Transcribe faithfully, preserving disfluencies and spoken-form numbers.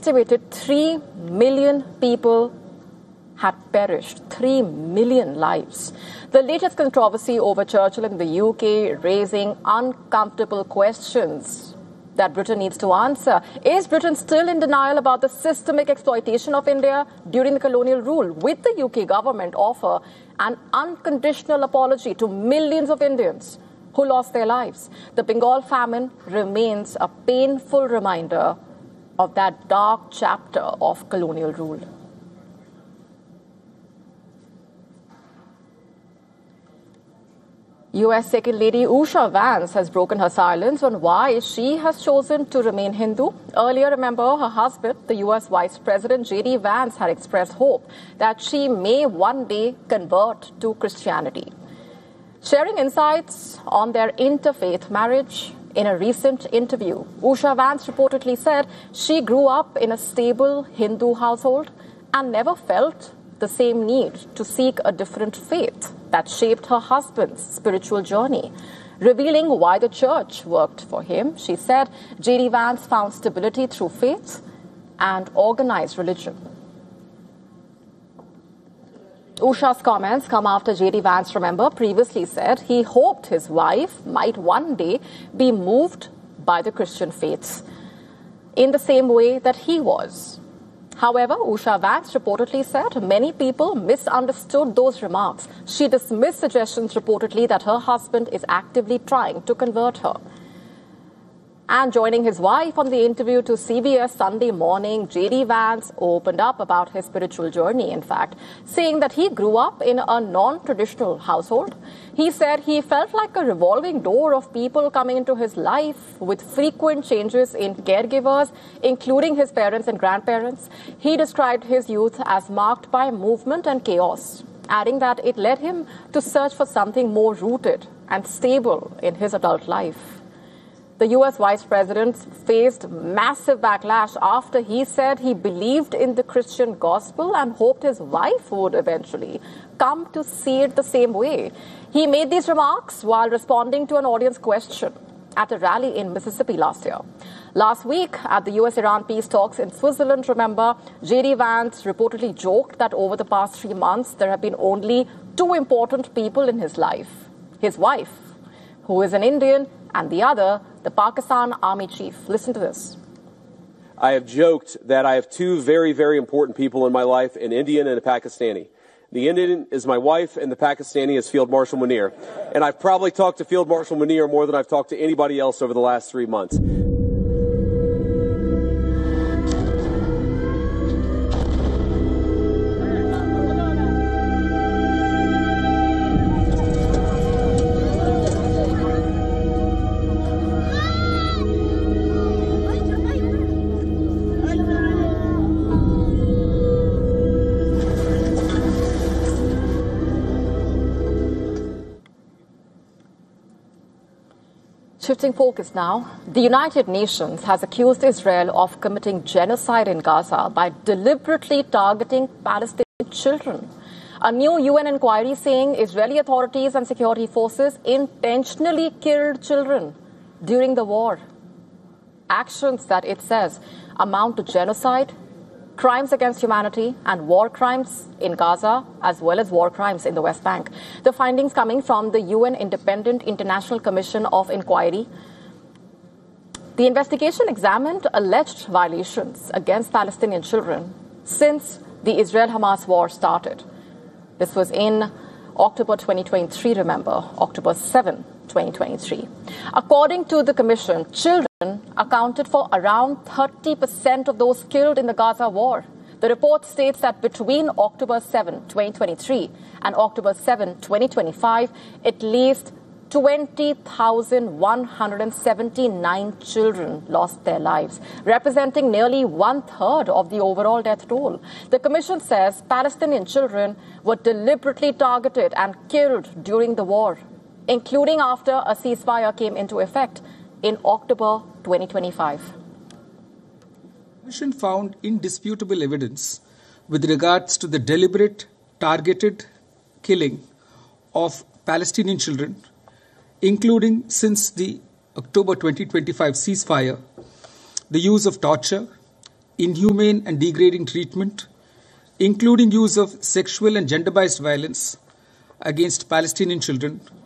estimated three million people had perished. Three million lives. The latest controversy over Churchill in the U K raising uncomfortable questions that Britain needs to answer. Is Britain still in denial about the systemic exploitation of India during the colonial rule? With the U K government offer an unconditional apology to millions of Indians who lost their lives? The Bengal famine remains a painful reminder of that dark chapter of colonial rule. U S Second Lady Usha Vance has broken her silence on why she has chosen to remain Hindu. Earlier, remember, her husband, the U S Vice President J D Vance, had expressed hope that she may one day convert to Christianity. Sharing insights on their interfaith marriage in a recent interview, Usha Vance reportedly said she grew up in a stable Hindu household and never felt the same need to seek a different faith that shaped her husband's spiritual journey. Revealing why the church worked for him, she said J D Vance found stability through faith and organized religion. Usha's comments come after J D Vance, remember, previously said he hoped his wife might one day be moved by the Christian faith in the same way that he was. However, Usha Vance reportedly said many people misunderstood those remarks. She dismissed suggestions reportedly that her husband is actively trying to convert her. And joining his wife on the interview to C B S Sunday Morning, J D Vance opened up about his spiritual journey, in fact, saying that he grew up in a non-traditional household. He said he felt like a revolving door of people coming into his life with frequent changes in caregivers, including his parents and grandparents. He described his youth as marked by movement and chaos, adding that it led him to search for something more rooted and stable in his adult life. The U S Vice President faced massive backlash after he said he believed in the Christian gospel and hoped his wife would eventually come to see it the same way. He made these remarks while responding to an audience question at a rally in Mississippi last year. Last week, at the U S Iran peace talks in Switzerland, remember, J D Vance reportedly joked that over the past three months, there have been only two important people in his life. His wife, who is an Indian, and the other, the Pakistan Army chief. Listen to this. I have joked that I have two very, very important people in my life, an Indian and a Pakistani. The Indian is my wife, and the Pakistani is Field Marshal Munir. And I've probably talked to Field Marshal Munir more than I've talked to anybody else over the last three months. Shifting focus now, the United Nations has accused Israel of committing genocide in Gaza by deliberately targeting Palestinian children. A new U N inquiry saying Israeli authorities and security forces intentionally killed children during the war. Actions that it says amount to genocide, crimes against humanity, and war crimes in Gaza, as well as war crimes in the West Bank. The findings coming from the U N Independent International Commission of Inquiry. The investigation examined alleged violations against Palestinian children since the Israel-Hamas war started. This was in October twenty twenty-three, remember, October seventh, twenty twenty-three. According to the Commission, children accounted for around thirty percent of those killed in the Gaza war. The report states that between October seventh, twenty twenty-three and October seventh, twenty twenty-five, at least twenty thousand one hundred seventy-nine children lost their lives, representing nearly one-third of the overall death toll. The Commission says Palestinian children were deliberately targeted and killed during the war, including after a ceasefire came into effect in October twenty twenty-five. The Commission found indisputable evidence with regards to the deliberate, targeted killing of Palestinian children, including since the October twenty twenty-five ceasefire, the use of torture, inhumane and degrading treatment, including use of sexual and gender-based violence against Palestinian children,